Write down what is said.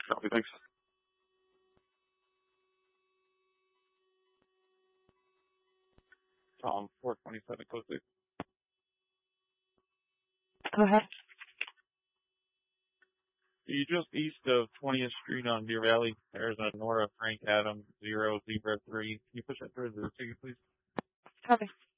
Copy, thanks. Tom, 427, close it. Go ahead. You just east of 20th Street on Deer Valley. There's a Nora Frank Adams 003. Can you push that through the ticket, please? Copy.